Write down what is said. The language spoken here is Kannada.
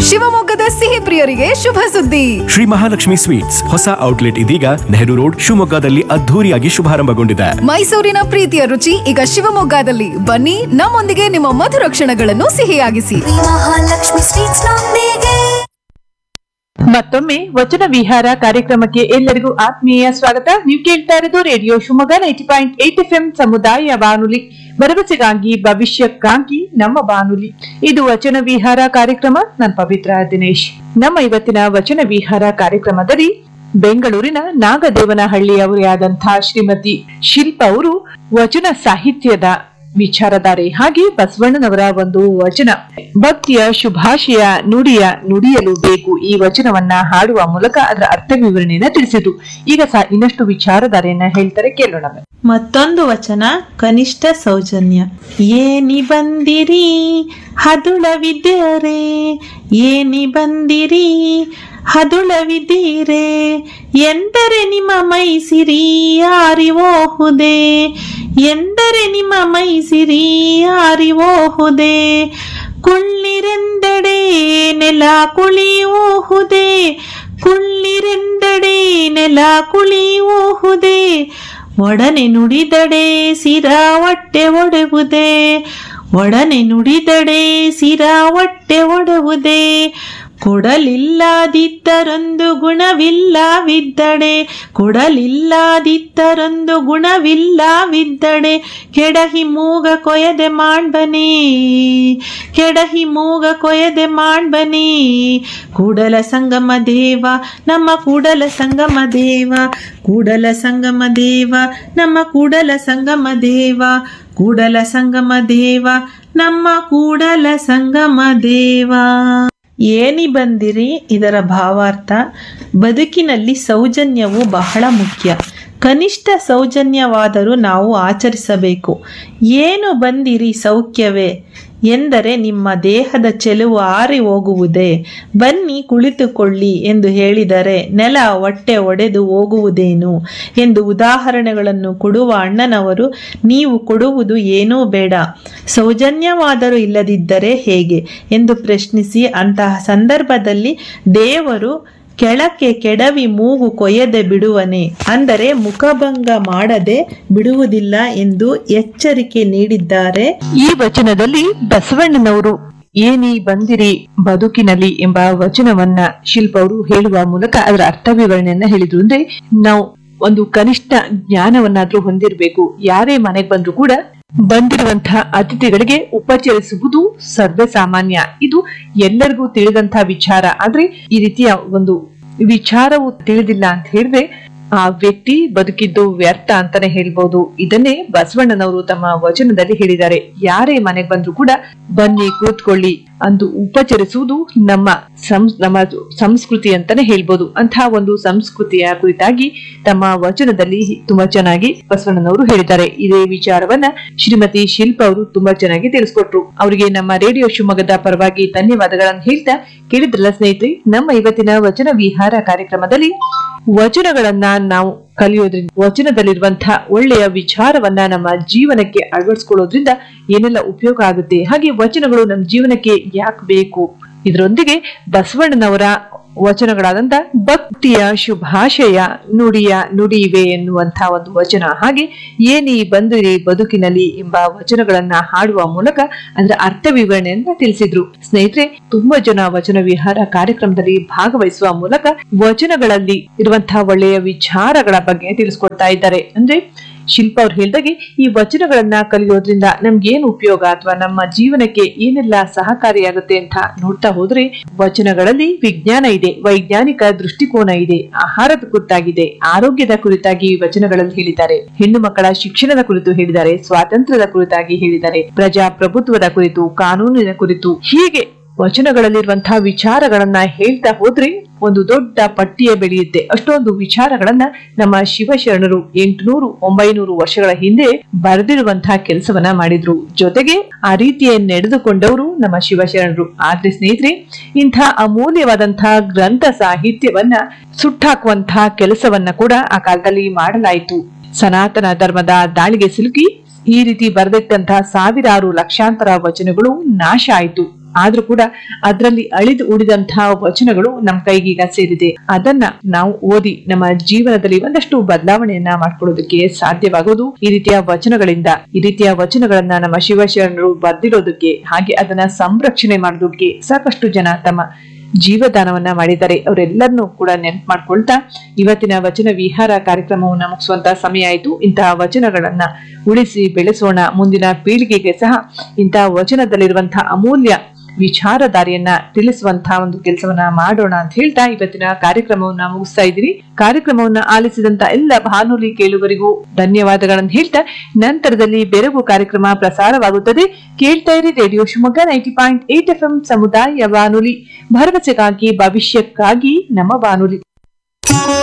ಶಿವಮೊಗ್ಗದ ಸಿಹಿ ಪ್ರಿಯರಿಗೆ ಶುಭ ಸುದ್ದಿ. ಶ್ರೀ ಮಹಾಲಕ್ಷ್ಮಿ ಸ್ವೀಟ್ಸ್ ಹೊಸ ಔಟ್ಲೆಟ್ ಇದೀಗ ನೆಹರು ರೋಡ್ ಶಿವಮೊಗ್ಗದಲ್ಲಿ ಅದ್ಧೂರಿಯಾಗಿ ಶುಭಾರಂಭಗೊಂಡಿದೆ. ಮೈಸೂರಿನ ಪ್ರೀತಿಯ ರುಚಿ ಈಗ ಶಿವಮೊಗ್ಗದಲ್ಲಿ. ಬನ್ನಿ, ನಮ್ಮೊಂದಿಗೆ ನಿಮ್ಮ ಮಧುರ ಕ್ಷಣಗಳನ್ನು ಸಿಹಿಯಾಗಿಸಿ. ಮಹಾಲಕ್ಷ್ಮಿ ಸ್ವೀಟ್ಸ್ ನೊಂದಿಗೆ. ಮತ್ತೊಮ್ಮೆ ವಚನ ವಿಹಾರ ಕಾರ್ಯಕ್ರಮಕ್ಕೆ ಎಲ್ಲರಿಗೂ ಆತ್ಮೀಯ ಸ್ವಾಗತ. ನೀವು ಕೇಳ್ತಾ ಇರೋದು ರೇಡಿಯೋ ಶಿವಮೊಗ್ಗ 90.8 FM ಸಮುದಾಯ ಬಾನುಲಿ, ಭರವಸೆಗಾಗಿ ಭವಿಷ್ಯಕ್ಕಾಗಿ ನಮ್ಮ ಬಾನುಲಿ. ಇದು ವಚನ ವಿಹಾರ ಕಾರ್ಯಕ್ರಮ. ನಾನು ಪವಿತ್ರ ದಿನೇಶ್. ನಮ್ಮ ಇವತ್ತಿನ ವಚನ ವಿಹಾರ ಕಾರ್ಯಕ್ರಮದಲ್ಲಿ ಬೆಂಗಳೂರಿನ ನಾಗದೇವನಹಳ್ಳಿಯವರೇ ಆದಂತಹ ಶ್ರೀಮತಿ ಶಿಲ್ಪಾ ಅವರು ವಚನ ಸಾಹಿತ್ಯದ ವಿಚಾರಧಾರೆ, ಹಾಗೆ ಬಸವಣ್ಣನವರ ಒಂದು ವಚನ ಭಕ್ತಿಯ ಶುಭಾಶಯ ನುಡಿಯಲು ಬೇಕು ಈ ವಚನವನ್ನ ಹಾಡುವ ಮೂಲಕ ಅದರ ಅರ್ಥ ವಿವರಣೆಯನ್ನ ತಿಳಿಸಿದ್ರು. ಈಗ ಇನ್ನಷ್ಟು ವಿಚಾರಧಾರೆಯನ್ನ ಹೇಳ್ತಾರೆ, ಕೇಳೋಣ. ಮತ್ತೊಂದು ವಚನ ಕನಿಷ್ಠ ಸೌಜನ್ಯ. ಏನಿ ಬಂದಿರಿ ಹದುಳವಿದ್ದರೆ, ಏನಿ ಬಂದಿರಿ ಹದುಳವಿದ್ದೀರೆ, ಎಂದರೆ ನಿಮ್ಮ ಮೈಸಿರಿ ಅರಿವೋಹುದೆ, ಎಂದರೆ ನಿಮ್ಮ ಮೈಸಿರಿ ಅರಿವೋಹುದೆ, ಕುಳ್ಳಿರೆಂದೆಡೆ ನೆಲ ಕುಳಿಯೋಹುದೆ, ಕುಳ್ಳಿರೆಂದೆಡೆ ನೆಲ ಕುಳಿಯೋಹುದೆ, ಒಡನೆ ನುಡಿದಡೆ ಸಿರ ಹೊಟ್ಟೆ ಒಡೆವುದೇ, ಒಡನೆ ನುಡಿದಡೆ ಸಿರ ಹೊಟ್ಟೆ ಒಡೆವುದೇ, ಕೊಡಲಿಲ್ಲದಿದ್ದರೊಂದು ಗುಣವಿಲ್ಲವಿದ್ದಡೆ, ಕೊಡಲಿಲ್ಲದಿದ್ದರೊಂದು ಗುಣವಿಲ್ಲವಿದ್ದಡೆ, ಕೆಡಹಿ ಮೂಗ ಕೊಯದೆ ಮಾಡ್ಬನೇ, ಕೆಡಹಿ ಮೂಗ ಕೊಯದೆ ಮಾಡ್ಬನೇ, ಕೂಡಲ ಸಂಗಮ ದೇವ ನಮ್ಮ ಕೂಡಲ ಸಂಗಮ ದೇವ, ಕೂಡಲ ಸಂಗಮ ದೇವ ನಮ್ಮ ಕೂಡಲ ಸಂಗಮ ದೇವ, ಕೂಡಲ ಸಂಗಮ ದೇವ ನಮ್ಮ ಕೂಡಲ ಸಂಗಮ ದೇವ. ಏನಿ ಬಂದಿರಿ ಇದರ ಭಾವಾರ್ಥ, ಬದುಕಿನಲ್ಲಿ ಸೌಜನ್ಯವು ಬಹಳ ಮುಖ್ಯ. ಕನಿಷ್ಠ ಸೌಜನ್ಯವಾದರೂ ನಾವು ಆಚರಿಸಬೇಕು. ಏನು ಬಂದಿರಿ ಸೌಖ್ಯವೇ ಎಂದರೆ ನಿಮ್ಮ ದೇಹದ ಚೆಲುವು ಆರಿ ಹೋಗುವುದೇ, ಬನ್ನಿ ಕುಳಿತುಕೊಳ್ಳಿ ಎಂದು ಹೇಳಿದರೆ ನೆಲ ಹೊಟ್ಟೆ ಒಡೆದು ಹೋಗುವುದೇನು ಎಂದು ಉದಾಹರಣೆಗಳನ್ನು ಕೊಡುವ ಅಣ್ಣನವರು, ನೀವು ಕೊಡುವುದು ಏನೂ ಬೇಡ, ಸೌಜನ್ಯವಾದರೂ ಇಲ್ಲದಿದ್ದರೆ ಹೇಗೆ ಎಂದು ಪ್ರಶ್ನಿಸಿ, ಅಂತಹ ಸಂದರ್ಭದಲ್ಲಿ ದೇವರು ಕೆಳಕ್ಕೆ ಕೆಡವಿ ಮೂಗು ಕೊಯ್ಯದೆ ಬಿಡುವನೆ, ಅಂದರೆ ಮುಖಭಂಗ ಮಾಡದೆ ಬಿಡುವುದಿಲ್ಲ ಎಂದು ಎಚ್ಚರಿಕೆ ನೀಡಿದ್ದಾರೆ. ಈ ವಚನದಲ್ಲಿ ಬಸವಣ್ಣನವರು ಏನಿ ಬಂದಿರಿ ಬದುಕಿನಲ್ಲಿ ಎಂಬ ವಚನವನ್ನ ಶಿಲ್ಪ ಅವರು ಹೇಳುವ ಮೂಲಕ ಅದರ ಅರ್ಥ ವಿವರಣೆಯನ್ನ ಹೇಳಿದ್ರು. ಅಂದ್ರೆ ನಾವು ಒಂದು ಕನಿಷ್ಠ ಜ್ಞಾನವನ್ನಾದ್ರೂ ಹೊಂದಿರಬೇಕು. ಯಾರೇ ಮನೆಗೆ ಬಂದ್ರು ಕೂಡ ಬಂದಿರುವಂತಹ ಅತಿಥಿಗಳಿಗೆ ಉಪಚರಿಸುವುದು ಸರ್ವೇ ಸಾಮಾನ್ಯ. ಇದು ಎಲ್ಲರಿಗೂ ತಿಳಿದಂತಹ ವಿಚಾರ. ಆದ್ರೆ ಈ ರೀತಿಯ ಒಂದು ವಿಚಾರವು ತಿಳಿದಿಲ್ಲ ಅಂತ ಹೇಳಿದ್ರೆ ಆ ವ್ಯಕ್ತಿ ಬದುಕಿದ್ದು ವ್ಯರ್ಥ ಅಂತಾನೆ ಹೇಳ್ಬೋದು. ಇದನ್ನೇ ಬಸವಣ್ಣನವರು ತಮ್ಮ ವಚನದಲ್ಲಿ ಹೇಳಿದ್ದಾರೆ. ಯಾರೇ ಮನೆಗೆ ಬಂದ್ರು ಕೂಡ ಬನ್ನಿ ಕೂತ್ಕೊಳ್ಳಿ ಅಂದು ಉಪಚರಿಸುವುದು ನಮ್ಮ ಸಂಸ್ಕೃತಿ ಅಂತಾನೆ ಹೇಳ್ಬೋದು. ಅಂತಹ ಒಂದು ಸಂಸ್ಕೃತಿಯ ಕುರಿತಾಗಿ ತಮ್ಮ ವಚನದಲ್ಲಿ ತುಂಬಾ ಚೆನ್ನಾಗಿ ಬಸವಣ್ಣನವರು ಹೇಳಿದ್ದಾರೆ. ಇದೇ ವಿಚಾರವನ್ನ ಶ್ರೀಮತಿ ಶಿಲ್ಪಾ ಅವರು ತುಂಬಾ ಚೆನ್ನಾಗಿ ತಿಳಿಸ್ಕೊಟ್ರು. ಅವರಿಗೆ ನಮ್ಮ ರೇಡಿಯೋ ಶಿವಮೊಗ್ಗದ ಪರವಾಗಿ ಧನ್ಯವಾದಗಳನ್ನು ಹೇಳ್ತಾ, ಕೇಳಿದ್ರಲ್ಲ ಸ್ನೇಹಿತರೆ, ನಮ್ಮ ಇವತ್ತಿನ ವಚನ ವಿಹಾರ ಕಾರ್ಯಕ್ರಮದಲ್ಲಿ ವಚನಗಳನ್ನ ನಾವು ಕಲಿಯೋದ್ರಿಂದ, ವಚನದಲ್ಲಿರುವಂತಹ ಒಳ್ಳೆಯ ವಿಚಾರವನ್ನ ನಮ್ಮ ಜೀವನಕ್ಕೆ ಅಳವಡಿಸ್ಕೊಳ್ಳೋದ್ರಿಂದ ಏನೆಲ್ಲ ಉಪಯೋಗ ಆಗುತ್ತೆ, ಹಾಗೆ ವಚನಗಳು ನಮ್ಮ ಜೀವನಕ್ಕೆ ಯಾಕೆ ಬೇಕು, ಇದರೊಂದಿಗೆ ಬಸವಣ್ಣನವರ ವಚನಗಳಾದಂತ ಭಕ್ತಿಯ ಶುಭಾಶಯ ನುಡಿಯಿವೆ ಎನ್ನುವಂತಹ ಒಂದು ವಚನ, ಹಾಗೆ ಏನಿ ಬಂದಿರಿ ಬದುಕಿನಲ್ಲಿ ಎಂಬ ವಚನಗಳನ್ನ ಹಾಡುವ ಮೂಲಕ ಅದರ ಅರ್ಥ ವಿವರಣೆಯನ್ನ ತಿಳಿಸಿದ್ರು. ಸ್ನೇಹಿತರೆ, ತುಂಬಾ ಜನ ವಚನ ವಿಹಾರ ಕಾರ್ಯಕ್ರಮದಲ್ಲಿ ಭಾಗವಹಿಸುವ ಮೂಲಕ ವಚನಗಳಲ್ಲಿ ಇರುವಂತಹ ಒಳ್ಳೆಯ ವಿಚಾರಗಳ ಬಗ್ಗೆ ತಿಳಿಸ್ಕೊಡ್ತಾ ಇದ್ದಾರೆ. ಅಂದ್ರೆ ಶಿಲ್ಪ ಅವ್ರು ಹೇಳಿದಾಗೆ ಈ ವಚನಗಳನ್ನ ಕಲಿಯೋದ್ರಿಂದ ನಮ್ಗೆ ಏನ್ ಉಪಯೋಗ ಅಥವಾ ನಮ್ಮ ಜೀವನಕ್ಕೆ ಏನೆಲ್ಲ ಸಹಕಾರಿಯಾಗುತ್ತೆ ಅಂತ ನೋಡ್ತಾ ಹೋದ್ರೆ, ವಚನಗಳಲ್ಲಿ ವಿಜ್ಞಾನ ಇದೆ, ವೈಜ್ಞಾನಿಕ ದೃಷ್ಟಿಕೋನ ಇದೆ, ಆಹಾರದ ಕುರಿತಾಗಿದೆ, ಆರೋಗ್ಯದ ಕುರಿತಾಗಿ ವಚನಗಳಲ್ಲಿ ಹೇಳಿದ್ದಾರೆ, ಹೆಣ್ಣು ಮಕ್ಕಳ ಶಿಕ್ಷಣದ ಕುರಿತು ಹೇಳಿದ್ದಾರೆ, ಸ್ವಾತಂತ್ರ್ಯದ ಕುರಿತಾಗಿ ಹೇಳಿದ್ದಾರೆ, ಪ್ರಜಾಪ್ರಭುತ್ವದ ಕುರಿತು, ಕಾನೂನಿನ ಕುರಿತು, ಹೀಗೆ ವಚನಗಳಲ್ಲಿರುವಂತಹ ವಿಚಾರಗಳನ್ನ ಹೇಳ್ತಾ ಹೋದ್ರೆ ಒಂದು ದೊಡ್ಡ ಪಟ್ಟಿಯ ಬೆಳೆಯುತ್ತೆ. ಅಷ್ಟೊಂದು ವಿಚಾರಗಳನ್ನ ನಮ್ಮ ಶಿವಶರಣರು 800-900 ವರ್ಷಗಳ ಹಿಂದೆ ಬರೆದಿರುವಂತಹ ಕೆಲಸವನ್ನ ಮಾಡಿದ್ರು. ಜೊತೆಗೆ ಆ ರೀತಿಯ ನಡೆದುಕೊಂಡವರು ನಮ್ಮ ಶಿವಶರಣರು. ಆದ್ರೆ ಸ್ನೇಹಿತರೆ, ಇಂಥ ಅಮೂಲ್ಯವಾದಂತಹ ಗ್ರಂಥ ಸಾಹಿತ್ಯವನ್ನ ಸುಟ್ಟಾಕುವಂತಹ ಕೆಲಸವನ್ನ ಕೂಡ ಆ ಕಾಲದಲ್ಲಿ ಮಾಡಲಾಯಿತು. ಸನಾತನ ಧರ್ಮದ ದಾಳಿಗೆ ಸಿಲುಕಿ ಈ ರೀತಿ ಬರೆದಿಟ್ಟಂತಹ ಸಾವಿರಾರು ಲಕ್ಷಾಂತರ ವಚನಗಳು ನಾಶ ಆಯಿತು. ಆದ್ರೂ ಕೂಡ ಅದರಲ್ಲಿ ಅಳಿದು ಉಳಿದಂತಹ ವಚನಗಳು ನಮ್ಮ ಕೈಗೀಗ ಸೇರಿದೆ. ಅದನ್ನ ನಾವು ಓದಿ ನಮ್ಮ ಜೀವನದಲ್ಲಿ ಒಂದಷ್ಟು ಬದಲಾವಣೆಯನ್ನ ಮಾಡ್ಕೊಳ್ಳೋದಕ್ಕೆ ಸಾಧ್ಯವಾಗುವುದು ಈ ರೀತಿಯ ವಚನಗಳಿಂದ. ಈ ರೀತಿಯ ವಚನಗಳನ್ನ ನಮ್ಮ ಶಿವಶರಣರು ಬರ್ದಿರೋದಕ್ಕೆ, ಹಾಗೆ ಅದನ್ನ ಸಂರಕ್ಷಣೆ ಮಾಡೋದಕ್ಕೆ ಸಾಕಷ್ಟು ಜನ ತಮ್ಮ ಜೀವದಾನವನ್ನ ಮಾಡಿದ್ದಾರೆ. ಅವರೆಲ್ಲರನ್ನೂ ಕೂಡ ನೆನಪು ಮಾಡ್ಕೊಳ್ತಾ ಇವತ್ತಿನ ವಚನ ವಿಹಾರ ಕಾರ್ಯಕ್ರಮವನ್ನ ಮುಗಿಸುವಂತ ಸಮಯ ಆಯಿತು. ಇಂತಹ ವಚನಗಳನ್ನ ಉಳಿಸಿ ಬೆಳೆಸೋಣ. ಮುಂದಿನ ಪೀಳಿಗೆಗೆ ಸಹ ಇಂತಹ ವಚನದಲ್ಲಿರುವಂತಹ ಅಮೂಲ್ಯ ವಿಚಾರಧಾರೆಯನ್ನ ತಿಳಿಸುವಂತಹ ಒಂದು ಕೆಲಸವನ್ನ ಮಾಡೋಣ ಅಂತ ಹೇಳ್ತಾ ಇವತ್ತಿನ ಕಾರ್ಯಕ್ರಮವನ್ನ ಮುಗಿಸ್ತಾ ಇದ್ದೀನಿ. ಕಾರ್ಯಕ್ರಮವನ್ನ ಆಲಿಸಿದಂತ ಎಲ್ಲ ಬಾನುಲಿ ಕೇಳುಗರಿಗೂ ಧನ್ಯವಾದಗಳನ್ನು ಹೇಳ್ತಾ ನಂತರದಲ್ಲಿ ಬೆರಗು ಕಾರ್ಯಕ್ರಮ ಪ್ರಸಾರವಾಗುತ್ತದೆ. ಕೇಳ್ತಾ ಇರಿ ರೇಡಿಯೋ ಶಿವಮೊಗ್ಗ 90.8 FM ಸಮುದಾಯ ಬಾನುಲಿ, ಭರವಸೆಗಾಗಿ ಭವಿಷ್ಯಕ್ಕಾಗಿ ನಮ್ಮ ಬಾನುಲಿ.